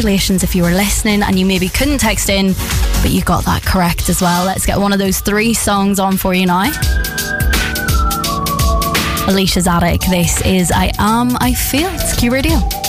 congratulations if you were listening and you maybe couldn't text in, but you got that correct as well. Let's get one of those 3 songs on for you now. Alicia's Attic. This is I Am, I Feel. It's Q Radio.